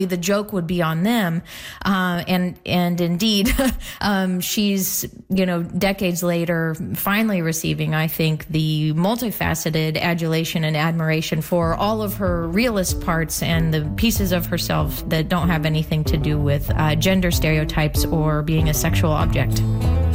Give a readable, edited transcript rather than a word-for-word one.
the joke would be on them. And indeed, she's, decades later, finally receiving, I think, the multifaceted adulation and admiration for all of her realist parts and the pieces of herself that don't have anything to do with gender stereotypes or being a sexual object.